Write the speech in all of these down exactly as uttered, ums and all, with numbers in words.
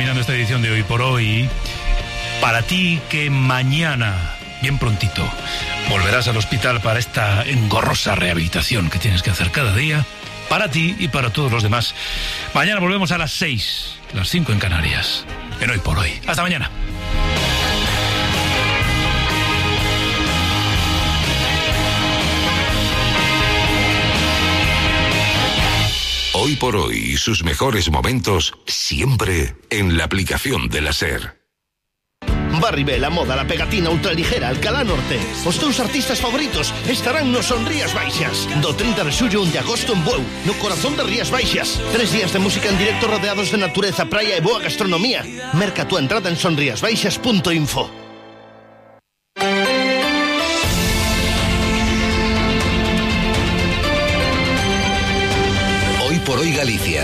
terminando esta edición de Hoy por Hoy. Para ti que mañana, bien prontito, volverás al hospital para esta engorrosa rehabilitación que tienes que hacer cada día, para ti y para todos los demás. Mañana volvemos a las seis, las cinco en Canarias, en Hoy por Hoy. Hasta mañana. Hoy por Hoy y sus mejores momentos siempre en la aplicación de la SER. Barribé, la moda, la pegatina ultraligera, Alcalá Norte. Os teus artistas favoritos estarán no Son Rías Baixas. Do trinta de xullo a un de agosto en Bueu, no corazón de Rías Baixas. Tres días de música en directo rodeados de natureza, praia e boa gastronomía. Merca tu entrada en sonriasbaixas punto info. Hoy por Hoy Galicia.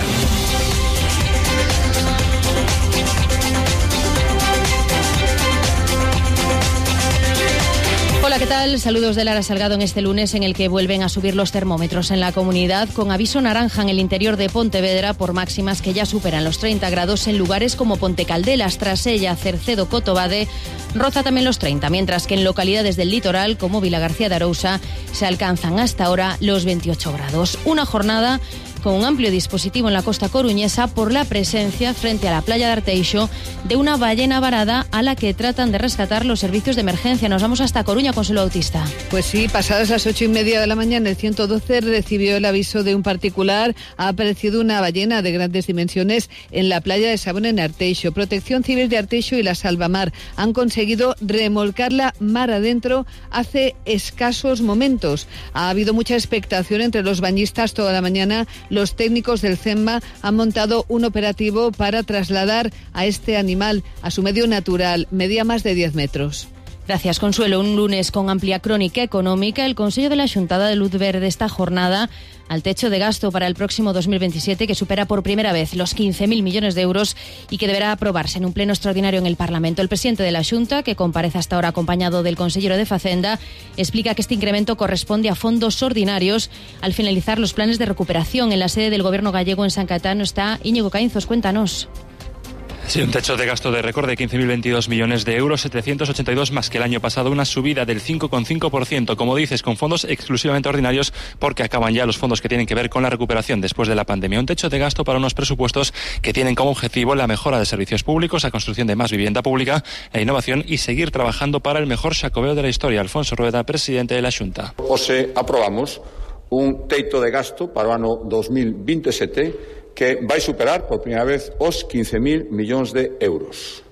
Hola, ¿qué tal? Saludos de Lara Salgado en este lunes en el que vuelven a subir los termómetros en la comunidad, con aviso naranja en el interior de Pontevedra por máximas que ya superan los treinta grados en lugares como Pontecaldelas, Trasella, Cercedo, Cotobade, roza también los treinta, mientras que en localidades del litoral como Vilagarcía de Arousa se alcanzan hasta ahora los veintiocho grados. Una jornada con un amplio dispositivo en la costa coruñesa por la presencia frente a la playa de Arteixo de una ballena varada a la que tratan de rescatar los servicios de emergencia. Nos vamos hasta Coruña, Consuelo Bautista. Pues sí, pasadas las ocho y media de la mañana, el ciento doce recibió el aviso de un particular. Ha aparecido una ballena de grandes dimensiones en la playa de Sabón, en Arteixo. Protección Civil de Arteixo y la Salvamar han conseguido remolcarla mar adentro hace escasos momentos. Ha habido mucha expectación entre los bañistas toda la mañana. Los técnicos del CEMMA han montado un operativo para trasladar a este animal a su medio natural. Medía más de diez metros. Gracias, Consuelo. Un lunes con amplia crónica económica. El Consello de la Xunta da luz verde esta jornada al techo de gasto para el próximo dos mil veintisiete, que supera por primera vez los quince mil millones de euros y que deberá aprobarse en un pleno extraordinario en el Parlamento. El presidente de la Xunta, que comparece hasta ahora acompañado del consellero de Facenda, explica que este incremento corresponde a fondos ordinarios al finalizar los planes de recuperación. En la sede del Gobierno gallego en San Caetano está Íñigo Caínzos. Cuéntanos. Sí, un techo de gasto de récord de quince mil veintidós millones de euros, setecientos ochenta y dos más que el año pasado, una subida del cinco coma cinco por ciento, como dices, con fondos exclusivamente ordinarios, porque acaban ya los fondos que tienen que ver con la recuperación después de la pandemia. Un techo de gasto para unos presupuestos que tienen como objetivo la mejora de servicios públicos, la construcción de más vivienda pública, la innovación y seguir trabajando para el mejor xacobeo de la historia. Alfonso Rueda, presidente de la Xunta. Hoxe aprobamos un teito de gasto para o ano dos mil veintisiete que vai superar por primeira vez os quince mil millóns de euros.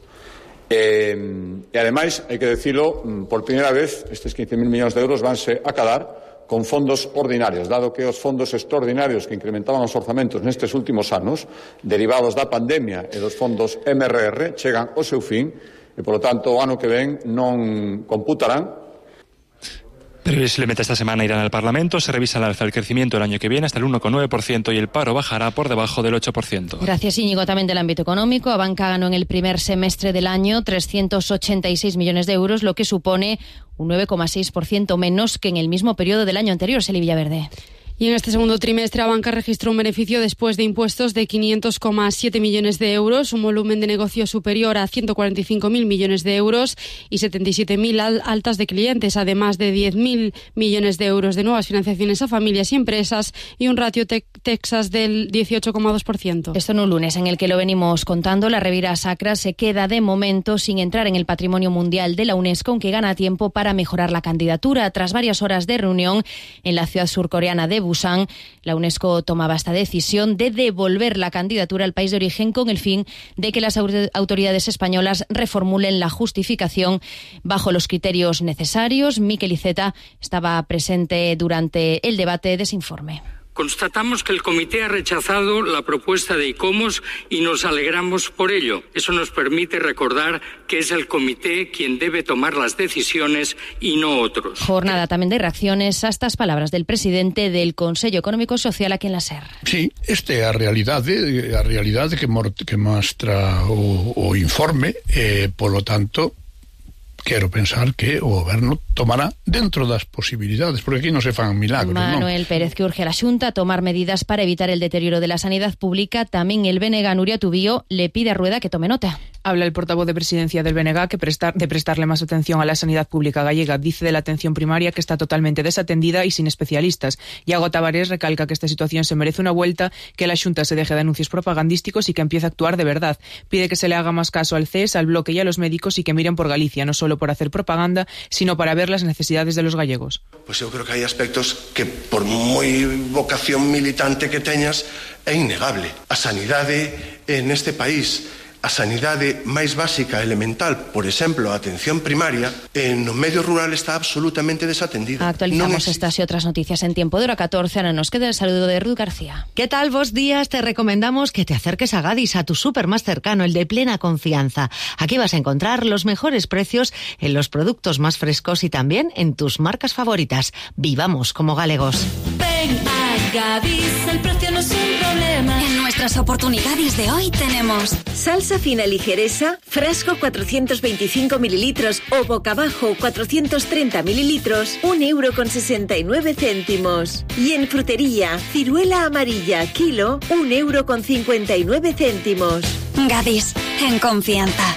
E, e ademais, hai que decirlo, por primeira vez, estes quince mil millóns de euros vanse a cadar con fondos ordinarios, dado que os fondos extraordinarios que incrementaban os orzamentos nestes últimos anos, derivados da pandemia e dos fondos M R R, chegan ao seu fin e, polo tanto, o ano que ven non computarán. Previsiblemente esta semana irán al Parlamento, se revisa al alza el crecimiento el año que viene hasta el uno coma nueve por ciento y el paro bajará por debajo del ocho por ciento. Gracias, Íñigo. También del ámbito económico, Abanca ganó en el primer semestre del año trescientos ochenta y seis millones de euros, lo que supone un nueve coma seis por ciento menos que en el mismo periodo del año anterior. Celi Villaverde. Y en este segundo trimestre, Abanca registró un beneficio después de impuestos de quinientos coma siete millones de euros, un volumen de negocio superior a ciento cuarenta y cinco mil millones de euros y setenta y siete mil altas de clientes, además de diez mil millones de euros de nuevas financiaciones a familias y empresas y un ratio te- Texas del dieciocho coma dos por ciento. Esto en un lunes en el que lo venimos contando, la Riviera Sacra se queda de momento sin entrar en el Patrimonio Mundial de la UNESCO, aunque gana tiempo para mejorar la candidatura. Tras varias horas de reunión en la ciudad surcoreana de Busan, la UNESCO tomaba esta decisión de devolver la candidatura al país de origen con el fin de que las autoridades españolas reformulen la justificación bajo los criterios necesarios. Miquel Iceta estaba presente durante el debate de ese informe. Constatamos que el comité ha rechazado la propuesta de ICOMOS y nos alegramos por ello. Eso nos permite recordar que es el comité quien debe tomar las decisiones y no otros. Jornada también de reacciones a estas palabras del presidente del Consello Económico e Social aquí en la SER. Sí, esta é a realidade, a realidade que, mor, que mostra o, o informe, e, polo tanto, quero pensar que o Goberno tomará dentro das posibilidades, porque aquí non se fan milagros, Manuel non? Pérez, que urge a la Xunta a tomar medidas para evitar el deterioro de la sanidad pública. También el B N G, Nuria Tubío, le pide a Rueda que tome nota. Habla el portavoz de presidencia del B N G que prestar, de prestarle más atención a la sanidad pública gallega. Dice de la atención primaria que está totalmente desatendida y sin especialistas. Iago Tavares recalca que esta situación se merece una vuelta, que la Xunta se deje de anuncios propagandísticos y que empiece a actuar de verdad. Pide que se le haga más caso al C E S, al Bloque y a los médicos y que miren por Galicia, no solo por hacer propaganda, sino para ver las necesidades de los gallegos. Pues eu creo que hai aspectos que, por moi vocación militante que teñas, é innegable. A sanidade neste país, a sanidade máis básica, elemental, por exemplo, a atención primaria, en no medio rural está absolutamente desatendida. Actualizamos no estas y otras noticias en tiempo de hora catorce. Ahora nos queda el saludo de Ruth García. ¿Qué tal? Vos días, te recomendamos que te acerques a Gadis, a tu súper más cercano, el de plena confianza. Aquí vas a encontrar los mejores precios en los productos más frescos y también en tus marcas favoritas. Vivamos como galegos. Ven a Gadis, el precio no es un problema. En nuestras oportunidades de hoy tenemos salsa fina ligereza, frasco cuatrocientos veinticinco mililitros o boca abajo cuatrocientos treinta mililitros, un euro con sesenta y nueve céntimos. Y en frutería, ciruela amarilla, kilo, un euro con cincuenta y nueve céntimos. Gadis, en confianza.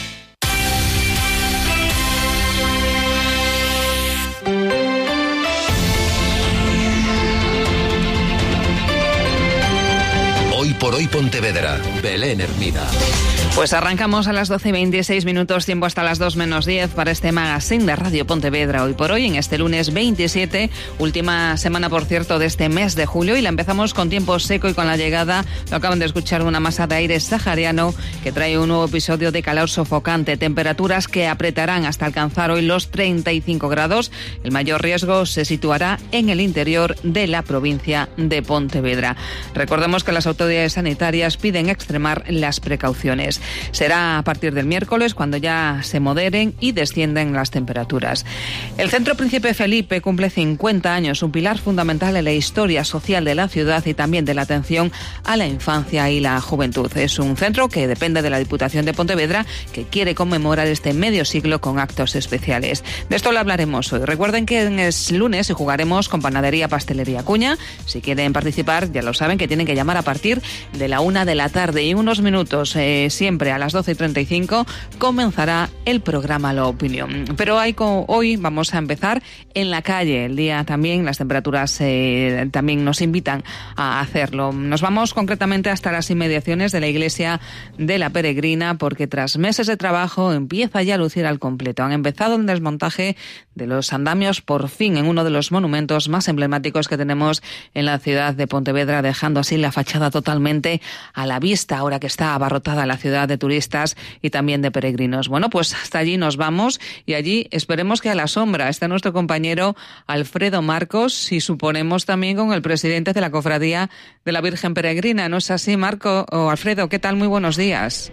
Hoy por hoy Pontevedra, Belén Hermida. Pues arrancamos a las doce y veintiséis minutos, tiempo hasta las dos menos diez para este magazine de Radio Pontevedra. Hoy por hoy, en este lunes veintisiete, última semana, por cierto, de este mes de julio, y la empezamos con tiempo seco y con la llegada, lo acaban de escuchar, de una masa de aire sahariano que trae un nuevo episodio de calor sofocante, temperaturas que apretarán hasta alcanzar hoy los treinta y cinco grados. El mayor riesgo se situará en el interior de la provincia de Pontevedra. Recordemos que las autoridades sanitarias piden extremar las precauciones. Será a partir del miércoles cuando ya se moderen y descienden las temperaturas. El Centro Príncipe Felipe cumple cincuenta años, un pilar fundamental en la historia social de la ciudad y también de la atención a la infancia y la juventud. Es un centro que depende de la Diputación de Pontevedra, que quiere conmemorar este medio siglo con actos especiales. De esto lo hablaremos hoy. Recuerden que es lunes y jugaremos con Panadería Pastelería Cuña. Si quieren participar, ya lo saben que tienen que llamar a partir de la una de la tarde, y en unos minutos, eh, siempre a las doce y treinta y cinco, comenzará el programa La Opinión. Pero hay co- hoy vamos a empezar en la calle. El día también, las temperaturas eh, también nos invitan a hacerlo. Nos vamos concretamente hasta las inmediaciones de la iglesia de la Peregrina, porque tras meses de trabajo empieza ya a lucir al completo. Han empezado el desmontaje de los andamios, por fin, en uno de los monumentos más emblemáticos que tenemos en la ciudad de Pontevedra, dejando así la fachada totalmente a la vista, ahora que está abarrotada la ciudad de turistas y también de peregrinos. Bueno, pues hasta allí nos vamos, y allí esperemos que a la sombra está nuestro compañero Alfredo Marcos, y suponemos también con el presidente de la Cofradía de la Virgen Peregrina. ¿No es así, Marco o Alfredo? ¿Qué tal? Muy buenos días.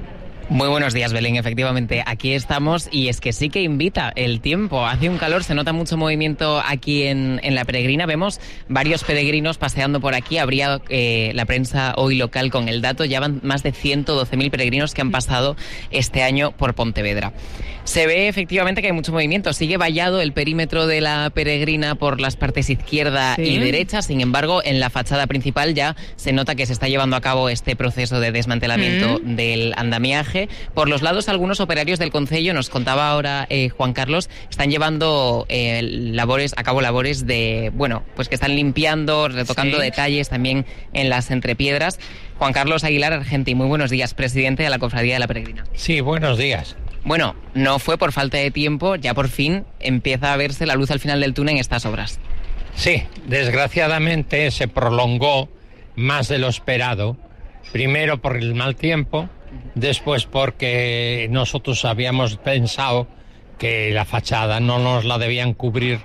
Muy buenos días, Belén. Efectivamente, aquí estamos, y es que sí que invita el tiempo. Hace un calor, se nota mucho movimiento aquí en, en la Peregrina. Vemos varios peregrinos paseando por aquí. Habría eh, la prensa hoy local con el dato. Ya van más de ciento doce mil peregrinos que han pasado este año por Pontevedra. Se ve efectivamente que hay mucho movimiento. Sigue vallado el perímetro de la Peregrina por las partes izquierda, ¿sí?, y derecha. Sin embargo, en la fachada principal ya se nota que se está llevando a cabo este proceso de desmantelamiento mm. del andamiaje. Por los lados, algunos operarios del concello, nos contaba ahora eh, Juan Carlos, están llevando eh, labores a cabo labores de, bueno, pues que están limpiando, retocando sí. detalles también en las entrepiedras. Juan Carlos Aguilar Argenti, muy buenos días, presidente de la Cofradía de la Peregrina. Sí, buenos días. Bueno, no fue por falta de tiempo, ya por fin empieza a verse la luz al final del túnel en estas obras. Sí, desgraciadamente se prolongó más de lo esperado, primero por el mal tiempo, después porque nosotros habíamos pensado que la fachada no nos la debían cubrir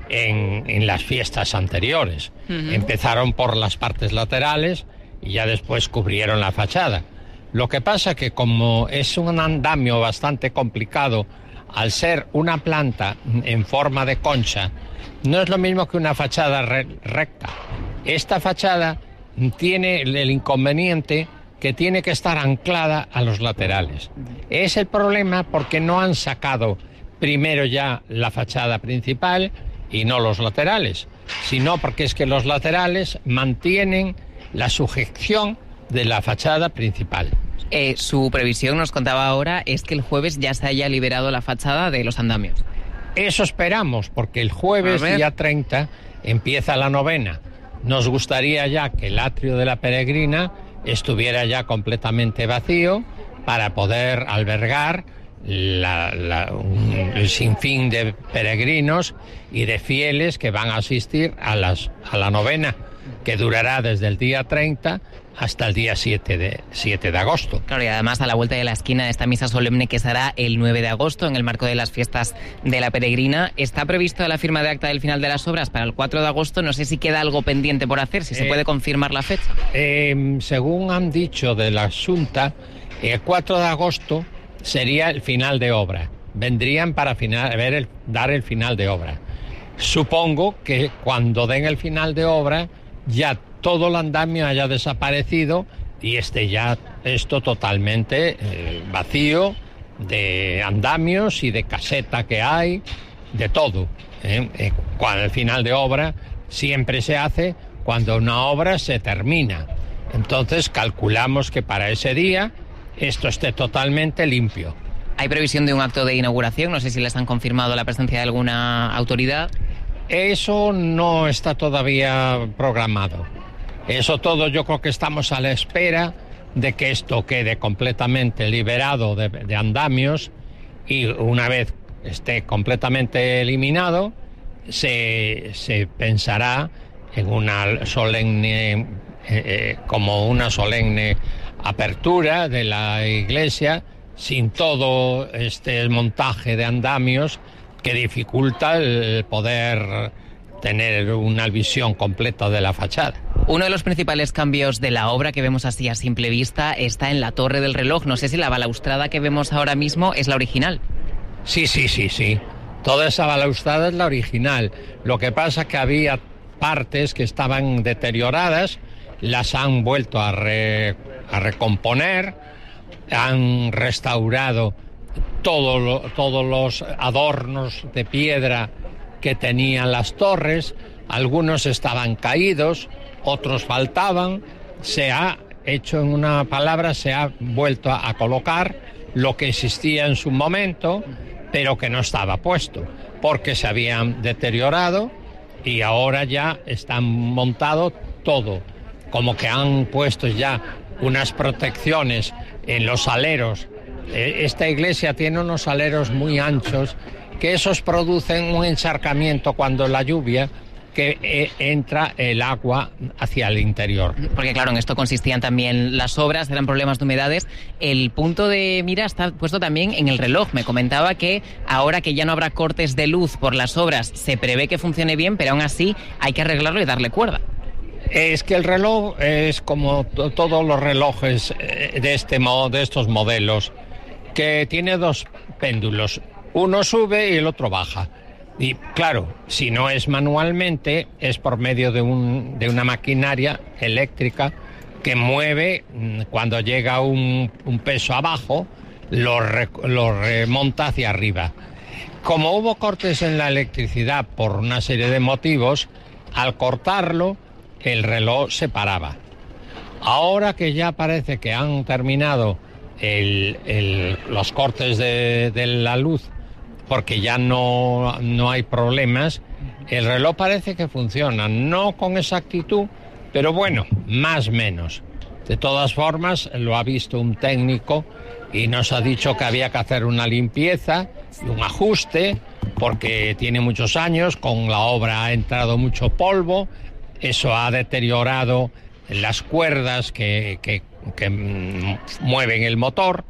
en, en las fiestas anteriores. Uh-huh. Empezaron por las partes laterales y ya después cubrieron la fachada. Lo que pasa que como es un andamio bastante complicado, al ser una planta en forma de concha, no es lo mismo que una fachada re- recta. Esta fachada tiene el inconveniente que tiene que estar anclada a los laterales. Es el problema porque no han sacado primero ya la fachada principal y no los laterales, sino porque es que los laterales mantienen la sujeción de la fachada principal. Eh, su previsión, nos contaba ahora, es que el jueves ya se haya liberado la fachada de los andamios. Eso esperamos, porque el jueves, día treinta, empieza la novena. Nos gustaría ya que el atrio de la Peregrina estuviera ya completamente vacío para poder albergar la, la, un, el sinfín de peregrinos y de fieles que van a asistir a, las, a la novena, que durará desde el día treinta hasta el día siete de agosto. Claro, y además a la vuelta de la esquina de esta misa solemne que será el nueve de agosto en el marco de las fiestas de la Peregrina, está previsto la firma de acta del final de las obras para el cuatro de agosto. No sé si queda algo pendiente por hacer, si se eh, puede confirmar la fecha. Eh, según han dicho de la Xunta, el cuatro de agosto sería el final de obra. Vendrían para final, ver el, dar el final de obra. Supongo que cuando den el final de obra ya todo el andamio haya desaparecido y esté ya esto totalmente eh, vacío de andamios y de caseta que hay, de todo. ¿eh? Eh, cuando el final de obra siempre se hace cuando una obra se termina. Entonces calculamos que para ese día esto esté totalmente limpio. ¿Hay previsión de un acto de inauguración? No sé si les han confirmado la presencia de alguna autoridad. Eso no está todavía programado. Eso todo yo creo que estamos a la espera de que esto quede completamente liberado de, de andamios y una vez esté completamente eliminado se, se pensará en una solemne, eh, eh, como una solemne apertura de la iglesia sin todo este montaje de andamios que dificulta el poder tener una visión completa de la fachada. Uno de los principales cambios de la obra que vemos así a simple vista está en la torre del reloj. No sé si la balaustrada que vemos ahora mismo es la original. Sí, sí, sí, sí. Toda esa balaustrada es la original. Lo que pasa es que había partes que estaban deterioradas, las han vuelto a, re, a recomponer, han restaurado todo lo, todos los adornos de piedra que tenían las torres, algunos estaban caídos, otros faltaban, se ha hecho, en una palabra, se ha vuelto a, a colocar lo que existía en su momento, pero que no estaba puesto, porque se habían deteriorado y ahora ya están montado todo, como que han puesto ya unas protecciones en los aleros. Esta iglesia tiene unos aleros muy anchos, que esos producen un encharcamiento cuando la lluvia, que eh, entra el agua hacia el interior. Porque claro, en esto consistían también las obras, eran problemas de humedades. El punto de mira está puesto también en el reloj. Me comentaba que ahora que ya no habrá cortes de luz por las obras, se prevé que funcione bien, pero aún así hay que arreglarlo y darle cuerda. Es que el reloj es como t- todos los relojes de, este mo- de estos modelos, que tiene dos péndulos. Uno sube y el otro baja. Y claro, si no es manualmente, es por medio de, un, de una maquinaria eléctrica que mueve, cuando llega un, un peso abajo, lo, re, lo remonta hacia arriba. Como hubo cortes en la electricidad por una serie de motivos, al cortarlo, el reloj se paraba. Ahora que ya parece que han terminado el, el, los cortes de, de la luz, porque ya no, no hay problemas, el reloj parece que funciona, no con exactitud, pero bueno, más o menos. De todas formas, lo ha visto un técnico y nos ha dicho que había que hacer una limpieza y un ajuste, porque tiene muchos años, con la obra ha entrado mucho polvo, eso ha deteriorado las cuerdas que, que, que mueven el motor,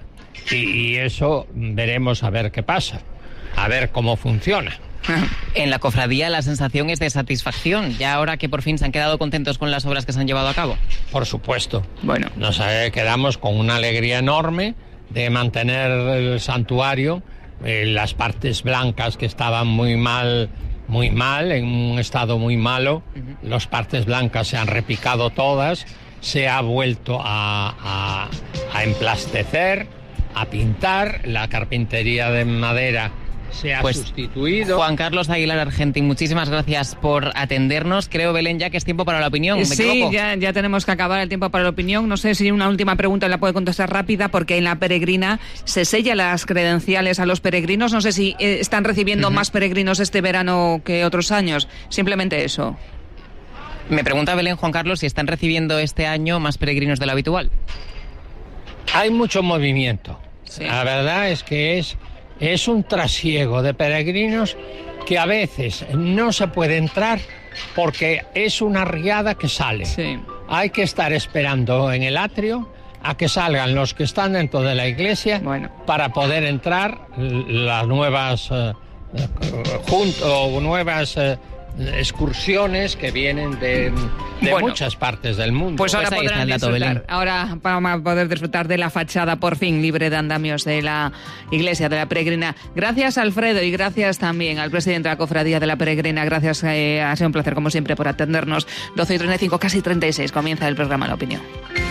y, y eso veremos a ver qué pasa, a ver cómo funciona. En la cofradía la sensación es de satisfacción, ya ahora que por fin se han quedado contentos con las obras que se han llevado a cabo. Por supuesto. Bueno, nos eh, quedamos con una alegría enorme de mantener el santuario, eh, las partes blancas que estaban muy mal, muy mal, en un estado muy malo. Uh-huh. Las partes blancas se han repicado todas, se ha vuelto a, a, a emplastecer, a pintar, la carpintería de madera se ha pues, sustituido. Juan Carlos Aguilar Argentín, muchísimas gracias por atendernos. Creo, Belén, ya que es tiempo para la opinión. ¿Me sí, equivoco? ya, ya tenemos que acabar el tiempo para la opinión. No sé si una última pregunta la puede contestar rápida, porque en la peregrina se sella las credenciales a los peregrinos. No sé si eh, están recibiendo uh-huh. más peregrinos este verano que otros años. Simplemente eso. Me pregunta Belén, Juan Carlos, si están recibiendo este año más peregrinos de lo habitual. Hay mucho movimiento. Sí. La verdad es que es... Es un trasiego de peregrinos que a veces no se puede entrar porque es una riada que sale. Sí. Hay que estar esperando en el atrio a que salgan los que están dentro de la iglesia bueno. para poder entrar las nuevas eh, junto, nuevas eh, excursiones que vienen de, de bueno, muchas partes del mundo. Pues ahora pues ahí podrán está el dato, disfrutar. Ahora vamos a poder disfrutar de la fachada por fin libre de andamios de la iglesia de la Peregrina. Gracias, Alfredo, y gracias también al presidente de la Cofradía de la Peregrina. Gracias, eh, ha sido un placer como siempre por atendernos. doce y treinta y cinco, casi treinta y seis, comienza el programa La Opinión.